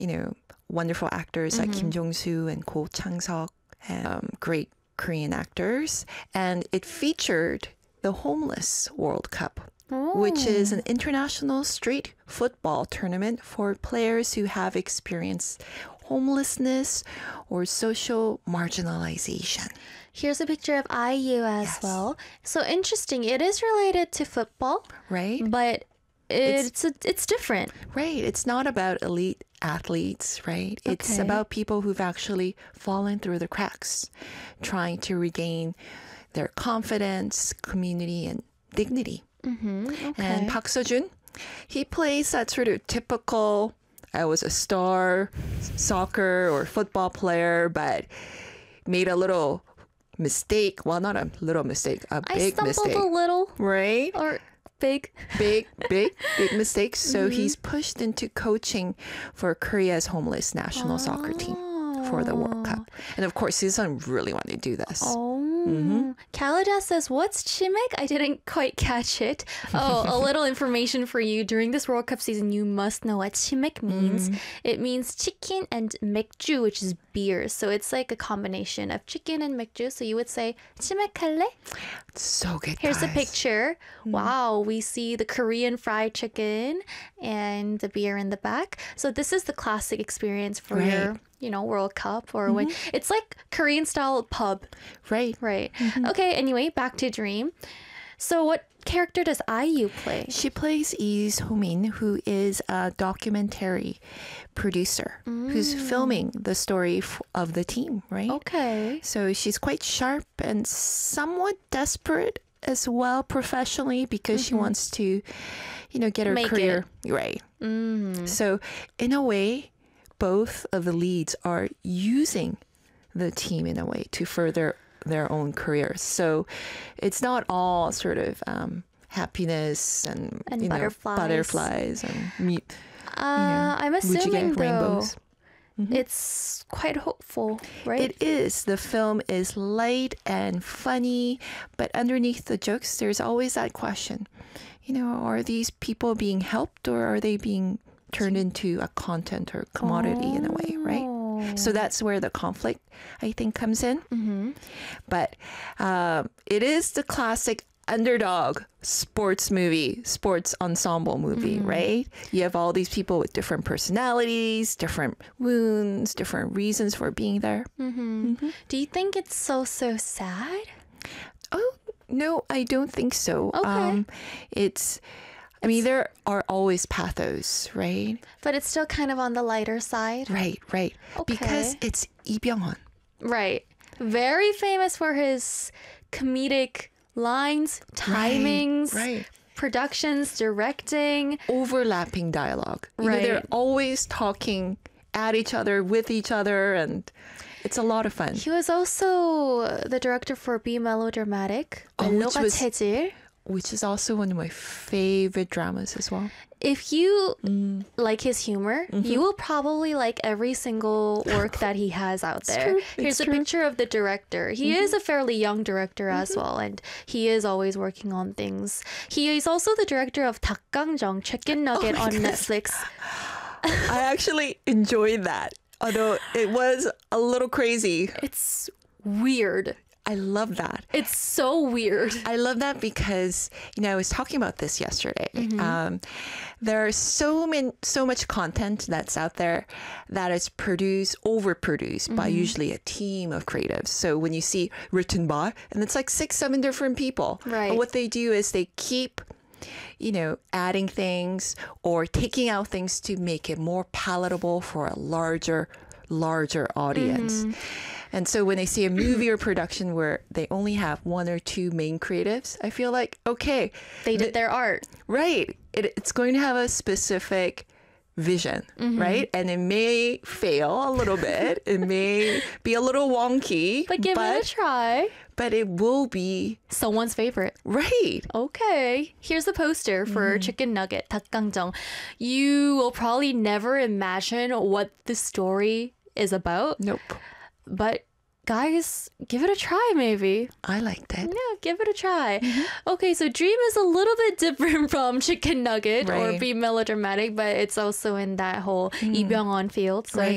wonderful actors like Kim Jong-soo and Ko Chang-seok, great Korean actors. And it featured the Homeless World Cup, which is an international street football tournament for players who have experienced homelessness or social marginalization. Here's a picture of IU as well. So interesting. It is related to football, right? But it's different. Right. It's not about elite athletes, right? It's about people who've actually fallen through the cracks, trying to regain their confidence, community, and dignity. And Park Seo-joon, he plays that sort of typical, I was a star soccer or football player, but made a little mistake. Well, not a little mistake, a big mistake. I stumbled a little. Right? Or big mistakes. So he's pushed into coaching for Korea's homeless national soccer team for the World Cup. And of course, his son really wanted to do this. Kalida says, what's chimek? I didn't quite catch it. Oh, a little information for you. During this World Cup season, you must know what chimek means. It means chicken and 맥주, which is beer. So it's like a combination of chicken and 맥주. So you would say, chimek 할래? So good, Here's a guys. picture. Wow, we see the Korean fried chicken and the beer in the back. So this is the classic experience for your World Cup or when it's like Korean style pub. Right. Okay, anyway, back to Dream. So what character does IU play? She plays Lee So-min, who is a documentary producer who's filming the story of the team, right? Okay. So she's quite sharp and somewhat desperate as well professionally because she wants to, get her career right. So in a way, both of the leads are using the team in a way to further their own careers. So it's not all sort of happiness and butterflies and meat. I'm assuming rainbows. It's quite hopeful, right? It is. The film is light and funny, but underneath the jokes, there's always that question. Are these people being helped or are they being turned into a content or commodity in a way, right? So that's where the conflict, I think, comes in. But it is the classic underdog sports ensemble movie, right? You have all these people with different personalities, different wounds, different reasons for being there. Do you think it's so sad? Oh, no, I don't think so. Okay. There are always pathos, right? But it's still kind of on the lighter side. Right. Okay. Because it's Lee Byung-hun. Right. Very famous for his comedic lines, timings, productions, directing. Overlapping dialogue. Right. They're always talking at each other, with each other, and it's a lot of fun. He was also the director for Be Melodramatic, 멜로가 체질. Which is also one of my favorite dramas as well. If you like his humor, you will probably like every single work that he has out there. Here's a picture of the director. He is a fairly young director as well, and he is always working on things. He is also the director of 닭강정, Chicken Nugget on Netflix. I actually enjoyed that, although it was a little crazy. It's weird. I love that. It's so weird. I love that because, I was talking about this yesterday. There are so much content that's out there that is overproduced by usually a team of creatives. So when you see written by, and it's like 6-7 different people. Right. But what they do is they keep adding things or taking out things to make it more palatable for a larger audience. And so when I see a movie or production where they only have 1 or 2 main creatives, I feel like, okay. They did their art. Right. It's going to have a specific vision, right? And it may fail a little bit. It may be a little wonky. But give it a try. But it will be someone's favorite. Right. Okay. Here's the poster for Chicken Nugget, 닭강정. You will probably never imagine what the story is about. Nope. But guys, give it a try maybe. I like that. Yeah, give it a try. Okay, so dream is a little bit different from chicken nugget or Right. be melodramatic, but it's also in that whole Lee Byung-hun field. So Right.